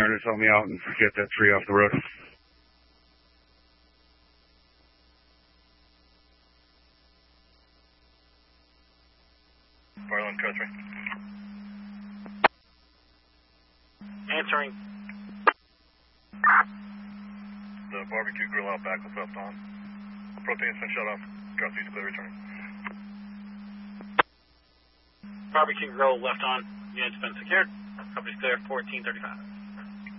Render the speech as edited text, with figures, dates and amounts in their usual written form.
firefighters help me out and get that tree off the road. Barlin, code 3. Answering. The barbecue grill out back was left on. Propane's been shut off. Car seat's clear, returning. Barbecue grill left on. Unit's been secured. Company's clear, 1435.